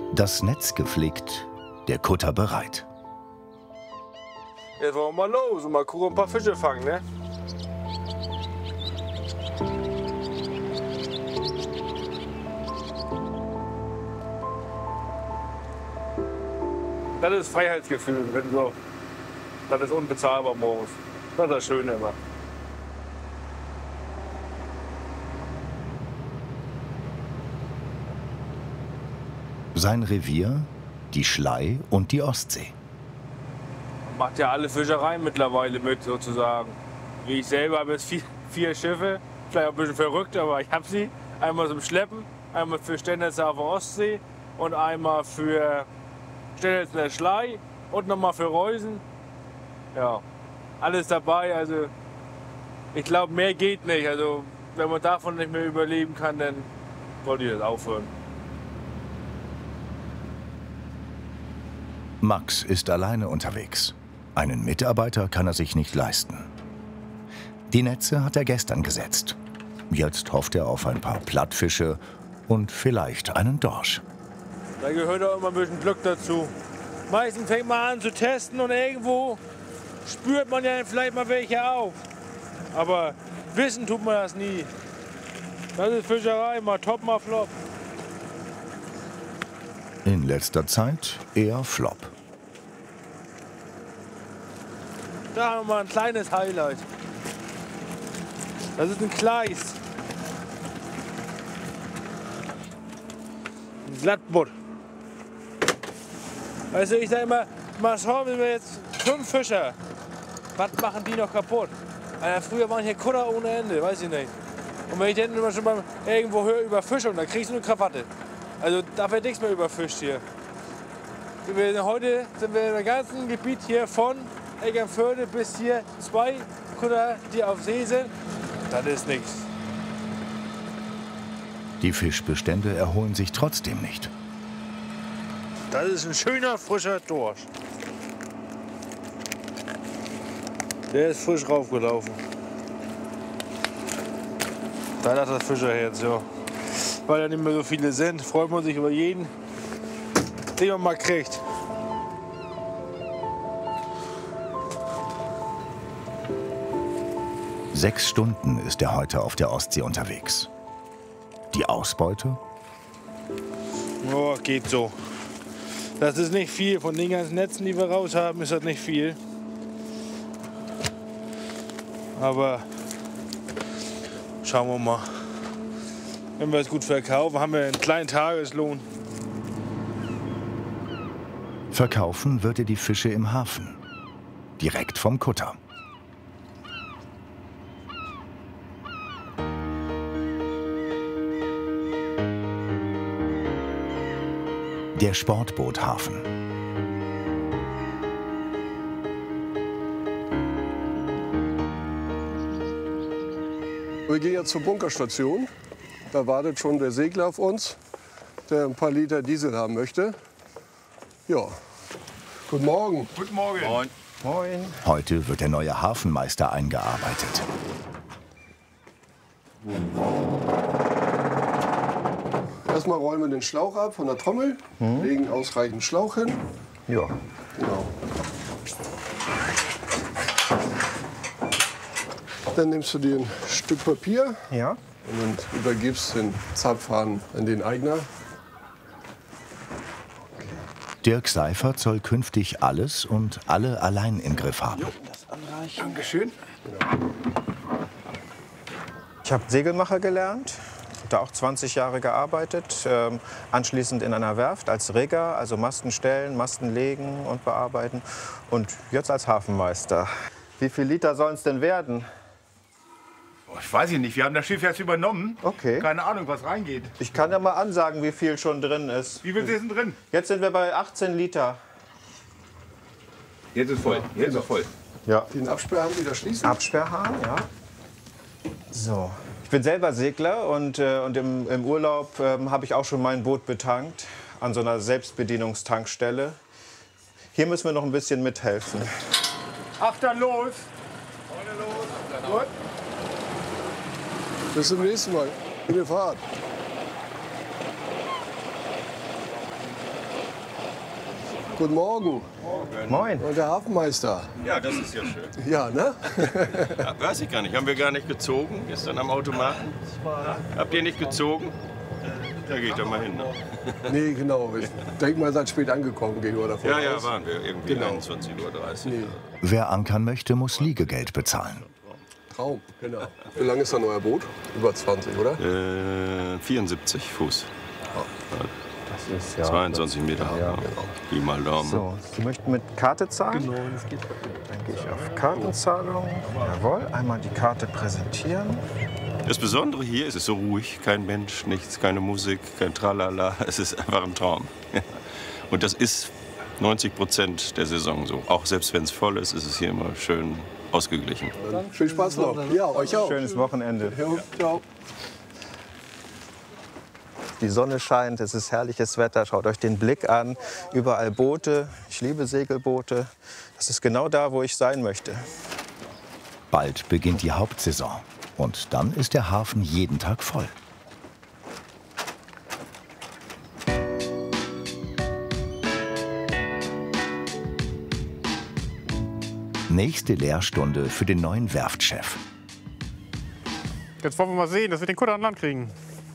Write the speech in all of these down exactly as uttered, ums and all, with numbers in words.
Das Netz gepflegt, der Kutter bereit. Jetzt wollen wir mal los und mal gucken, ein paar Fische fangen, ne? Das ist Freiheitsgefühl, wenn so. Das ist unbezahlbar morgens. Das ist das Schöne immer. Sein Revier, die Schlei und die Ostsee. Man macht ja alle Fischereien mittlerweile mit, sozusagen. Wie ich selber habe jetzt vier, vier Schiffe, vielleicht auch ein bisschen verrückt, aber ich habe sie. Einmal zum Schleppen, einmal für Stellnetze auf der Ostsee und einmal für Stellnetze in der Schlei und nochmal für Reusen. Ja, alles dabei. Also ich glaube, mehr geht nicht. Also wenn man davon nicht mehr überleben kann, dann sollte ich das aufhören. Max ist alleine unterwegs. Einen Mitarbeiter kann er sich nicht leisten. Die Netze hat er gestern gesetzt. Jetzt hofft er auf ein paar Plattfische und vielleicht einen Dorsch. Da gehört auch immer ein bisschen Glück dazu. Meistens fängt man an zu testen und irgendwo spürt man ja vielleicht mal welche auf. Aber wissen tut man das nie. Das ist Fischerei, mal top, mal flop. In letzter Zeit eher Flop. Da haben wir mal ein kleines Highlight. Das ist ein Kleis. Ein Glattbutt. Also ich sage immer, mal schauen wir jetzt fünf Fischer. Was machen die noch kaputt? Also früher waren hier Kutter ohne Ende, weiß ich nicht. Und wenn ich dann immer schon mal irgendwo höre über Fischung, dann kriegst du eine Krawatte. Also da wird nichts mehr überfischt hier. Wir, heute sind wir im ganzen Gebiet hier von Eckernförde bis hier zwei Kutter, die auf See sind. Das ist nichts. Die Fischbestände erholen sich trotzdem nicht. Das ist ein schöner, frischer Dorsch. Der ist frisch raufgelaufen. Da hat das Fischerherz, ja. Weil ja nicht mehr so viele sind, freut man sich über jeden, den man mal kriegt. Sechs Stunden ist er heute auf der Ostsee unterwegs. Die Ausbeute? Oh, geht so. Das ist nicht viel. Von den ganzen Netzen, die wir raus haben, ist das nicht viel. Aber schauen wir mal. Wenn wir es gut verkaufen, haben wir einen kleinen Tageslohn. Verkaufen wird er die Fische im Hafen. Direkt vom Kutter. Der Sportboothafen. Wir gehen jetzt zur Bunkerstation. Da wartet schon der Segler auf uns, der ein paar Liter Diesel haben möchte. Ja, guten Morgen. Guten Morgen. Moin. Moin. Heute wird der neue Hafenmeister eingearbeitet. Erstmal räumen wir den Schlauch ab von der Trommel, hm. legen ausreichend Schlauch hin. Ja. Genau. Dann nimmst du dir ein Stück Papier, Ja. und übergibst den Zapfhahn an den Eigner. Dirk Seifert soll künftig alles und alle allein im Griff haben. Dankeschön. Ich habe Segelmacher gelernt, da auch zwanzig Jahre gearbeitet, ähm, anschließend in einer Werft als Rigger, also Masten stellen, Masten legen und bearbeiten und jetzt als Hafenmeister. Wie viel Liter sollen es denn werden? Ich weiß nicht, wir haben das Schiff jetzt übernommen. Okay. Keine Ahnung, was reingeht. Ich kann ja mal ansagen, wie viel schon drin ist. Wie viel ist denn drin? Jetzt sind wir bei achtzehn Liter. Jetzt ist voll. Jetzt ist voll. Ja. Den Absperrhahn wieder schließen. Absperrhahn, ja. So. Ich bin selber Segler und, äh, und im, im Urlaub ähm, habe ich auch schon mein Boot betankt an so einer Selbstbedienungstankstelle. Hier müssen wir noch ein bisschen mithelfen. Achtern los! Vorne los! Gut. Bis zum nächsten Mal. Gute Fahrt. Guten Morgen. Moin. Und der Hafenmeister. Ja, das ist ja schön. Ja, ne? Ja, weiß ich gar nicht. Haben wir gar nicht gezogen? Gestern am Automaten? Habt ihr nicht gezogen? Da gehe ich doch mal hin. Ne? Nee, genau. Ich denke mal, ihr seid spät angekommen, gehe ich davon Ja, ja, aus. waren wir. Irgendwie Genau. einundzwanzig Uhr dreißig. Nee, Wer ankern möchte, muss Liegegeld bezahlen. Traum, genau. Wie lang ist dann euer Boot? Über zwanzig, oder? Äh, vierundsiebzig Fuß. Das ist ja. zweiundzwanzig Meter. Ja, Pi mal Daumen. So, Sie möchten mit Karte zahlen? Genau, das geht. Dann gehe ich auf Kartenzahlung. Jawohl, einmal die Karte präsentieren. Das Besondere hier ist, es ist so ruhig. Kein Mensch, nichts, keine Musik, kein Tralala. Es ist einfach ein Traum. Und das ist neunzig Prozent der Saison so. Auch selbst wenn es voll ist, ist es hier immer schön ausgeglichen. Dann viel Spaß noch. Ja, euch auch. Schönes Wochenende. Ja, ciao. Die Sonne scheint, es ist herrliches Wetter. Schaut euch den Blick an. Überall Boote. Ich liebe Segelboote. Das ist genau da, wo ich sein möchte. Bald beginnt die Hauptsaison. Und dann ist der Hafen jeden Tag voll. Nächste Lehrstunde für den neuen Werftchef. Jetzt wollen wir mal sehen, dass wir den Kutter an Land kriegen.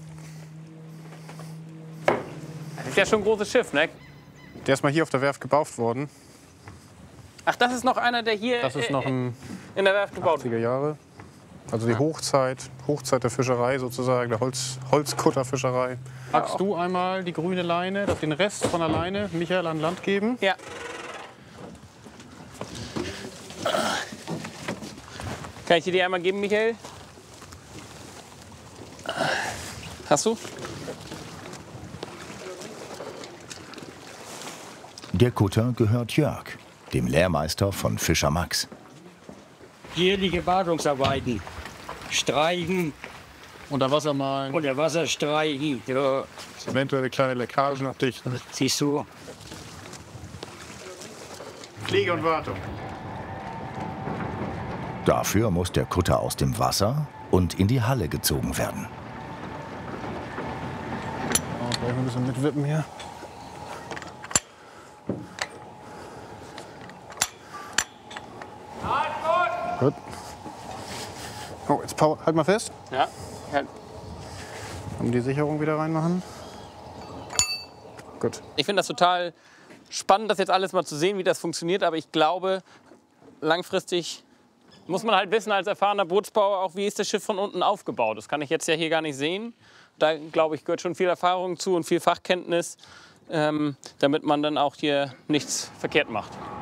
Das ist ja schon ein großes Schiff, ne? Der ist mal hier auf der Werft gebaut worden. Ach, das ist noch einer, der hier Das ist noch ein in der Werft gebaut wird. achtziger Jahre. Also die Hochzeit, Hochzeit der Fischerei sozusagen, der Holz, Holzkutterfischerei. Magst du einmal die grüne Leine, den Rest von der Leine Michael an Land geben? Ja. Kann ich dir die einmal geben, Michael? Hast du? Der Kutter gehört Jörg, dem Lehrmeister von Fischer Max. Jährliche Wartungsarbeiten, Streichen, Unter Wasser malen, unter Wasser streichen, ja, eventuelle kleine Leckagen abdichten. siehst du. Pflege und Wartung. Dafür muss der Kutter aus dem Wasser und in die Halle gezogen werden. Oh, brauchen wir ein bisschen mitwippen hier. Gut. Oh, jetzt Paul, halt mal fest. Ja. ja. Und die Sicherung wieder reinmachen. Gut. Ich finde das total spannend, das jetzt alles mal zu sehen, wie das funktioniert. Aber ich glaube, langfristig muss man halt wissen als erfahrener Bootsbauer auch, wie ist das Schiff von unten aufgebaut. Das kann ich jetzt ja hier gar nicht sehen. Da, glaube ich, gehört schon viel Erfahrung zu und viel Fachkenntnis, ähm, damit man dann auch hier nichts verkehrt macht.